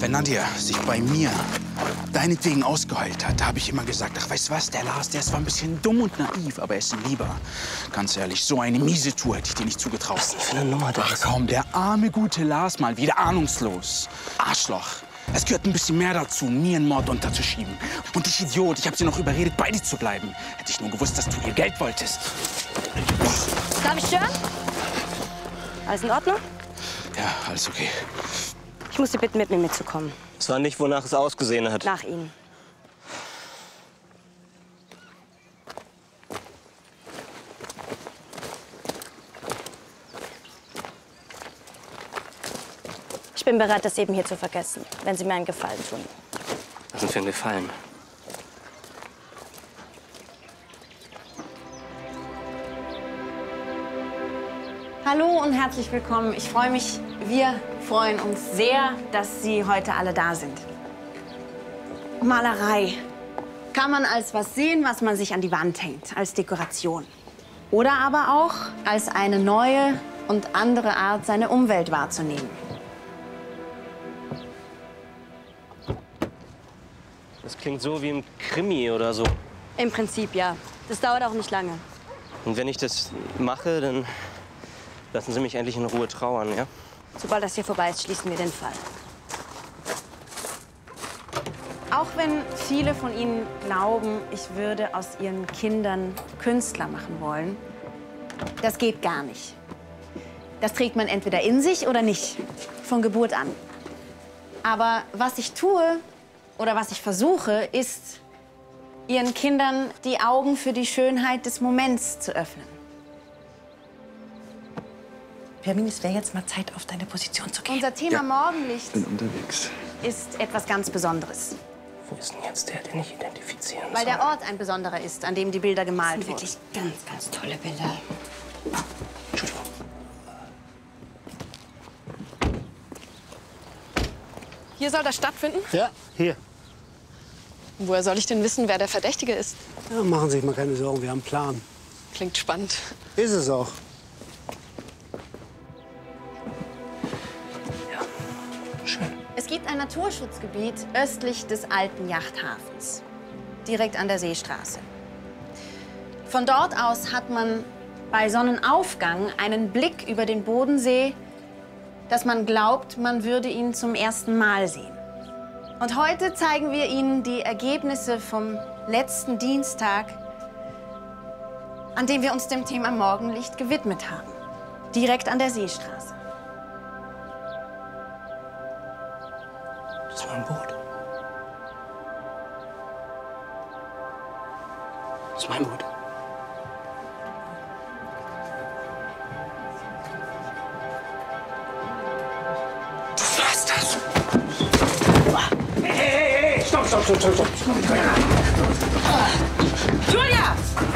Wenn Nadja sich bei mir deinetwegen ausgeheult hat, da habe ich immer gesagt, ach, weißt du was, der Lars, der ist zwar ein bisschen dumm und naiv, aber er ist ein Lieber. Ganz ehrlich, so eine miese Tour hätte ich dir nicht zugetraut. Was ist denn für eine Nummer das? Ach komm, der arme, gute Lars mal wieder ahnungslos. Arschloch. Es gehört ein bisschen mehr dazu, mir einen Mord unterzuschieben. Und ich Idiot, ich habe sie noch überredet, bei dir zu bleiben. Hätte ich nur gewusst, dass du ihr Geld wolltest. Darf ich stören? Alles in Ordnung? Ja, alles okay. Ich muss Sie bitten, mit mir mitzukommen. Es war nicht, wonach es ausgesehen hat. Nach Ihnen. Ich bin bereit, das eben hier zu vergessen, wenn Sie mir einen Gefallen tun. Was sind für ein Gefallen? Hallo und herzlich willkommen. Ich freue mich, wir freuen uns sehr, dass Sie heute alle da sind. Malerei kann man als was sehen, was man sich an die Wand hängt, als Dekoration. Oder aber auch als eine neue und andere Art, seine Umwelt wahrzunehmen. Das klingt so wie im Krimi oder so. Im Prinzip ja. Das dauert auch nicht lange. Und wenn ich das mache, dann lassen Sie mich endlich in Ruhe trauern, ja? Sobald das hier vorbei ist, schließen wir den Fall. Auch wenn viele von Ihnen glauben, ich würde aus Ihren Kindern Künstler machen wollen, das geht gar nicht. Das trägt man entweder in sich oder nicht, von Geburt an. Aber was ich tue oder was ich versuche, ist, Ihren Kindern die Augen für die Schönheit des Moments zu öffnen. Permin, es wäre jetzt mal Zeit, auf deine Position zu gehen. Unser Thema Morgenlicht Bin unterwegs. ist etwas ganz Besonderes. Wo ist denn jetzt der, den ich identifizieren soll? Weil der Ort ein besonderer ist, an dem die Bilder gemalt Das sind wurden. wirklich ganz, ganz tolle Bilder. Entschuldigung. Hier soll das stattfinden? Ja, hier. Woher soll ich denn wissen, wer der Verdächtige ist? Ja, machen Sie sich mal keine Sorgen, wir haben einen Plan. Klingt spannend. Ist es auch. Schön. Es gibt ein Naturschutzgebiet östlich des alten Yachthafens, direkt an der Seestraße. Von dort aus hat man bei Sonnenaufgang einen Blick über den Bodensee, dass man glaubt, man würde ihn zum ersten Mal sehen. Und heute zeigen wir Ihnen die Ergebnisse vom letzten Dienstag, an dem wir uns dem Thema Morgenlicht gewidmet haben, direkt an der Seestraße. Das ist mein Boot. Das ist mein Boot. Du warst das! Hey, stopp! Julia!